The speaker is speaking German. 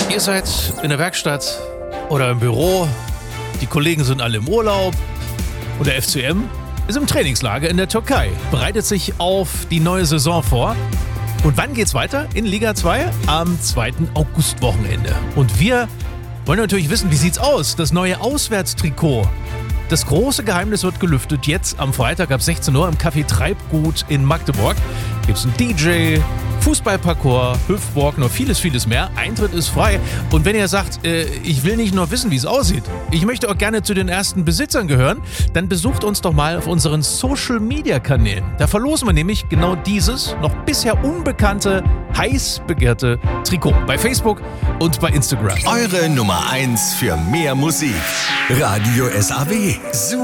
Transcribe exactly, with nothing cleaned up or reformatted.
Ihr seid in der Werkstatt oder im Büro, die Kollegen sind alle im Urlaub und der F C M ist im Trainingslager in der Türkei, bereitet sich auf die neue Saison vor. Und wann geht's weiter in Liga zwei? Am zweiten Augustwochenende. Und wir wollen natürlich wissen, wie sieht's aus? Das neue Auswärtstrikot. Das große Geheimnis wird gelüftet jetzt am Freitag ab sechzehn Uhr im Café Treibgut in Magdeburg. Gibt's einen D J, Fußballparcours, Hüftwalk, noch vieles, vieles mehr. Eintritt ist frei. Und wenn ihr sagt, äh, ich will nicht nur wissen, wie es aussieht, ich möchte auch gerne zu den ersten Besitzern gehören, dann besucht uns doch mal auf unseren Social-Media-Kanälen. Da verlosen wir nämlich genau dieses, noch bisher unbekannte, heiß begehrte Trikot. Bei Facebook und bei Instagram. Eure Nummer eins für mehr Musik. Radio S A W. Super.